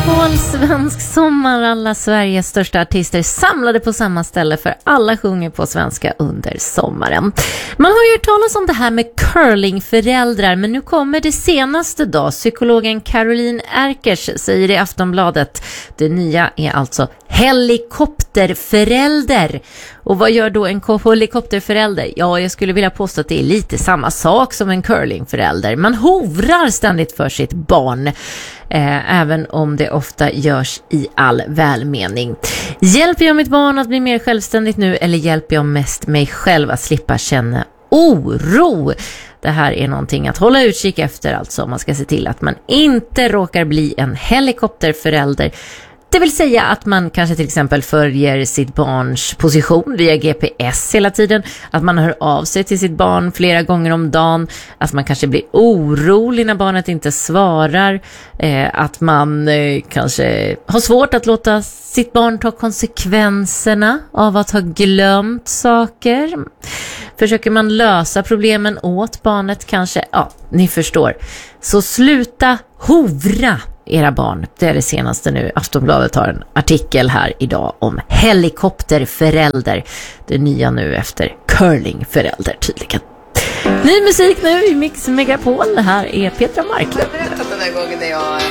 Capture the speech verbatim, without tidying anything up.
Megapol, svensk sommar. Alla Sveriges största artister samlade på samma ställe, för alla sjunger på svenska under sommaren. Man har ju hört talas om det här med curlingföräldrar, men nu kommer det senaste då. Psykologen Caroline Erkers säger i Aftonbladet: det nya är alltså helikopterförälder. Och vad gör då en helikopterförälder? Ja, jag skulle vilja påstå att det är lite samma sak som en curlingförälder. Man hovrar ständigt för sitt barn, eh, även om det ofta görs i all välmening. Hjälper jag mitt barn att bli mer självständigt nu, eller hjälper jag mest mig själv att slippa känna oro? Det här är någonting att hålla utkik efter, alltså. Man ska se till att man inte råkar bli en helikopterförälder. Det vill säga att man kanske till exempel följer sitt barns position via G P S hela tiden, att man hör av sig till sitt barn flera gånger om dagen, att man kanske blir orolig när barnet inte svarar, eh, att man eh, kanske har svårt att låta sitt barn ta konsekvenserna av att ha glömt saker. Försöker man lösa problemen åt barnet kanske, ja, ni förstår. Så sluta hovra era barn. Det är det senaste nu. Aftonbladet har en artikel här idag om helikopterförälder. Det nya nu efter curlingförälder tydligen. Ny musik nu i Mix Megapol. Här är Petra Marklund. Jag har berättat den där gången när jag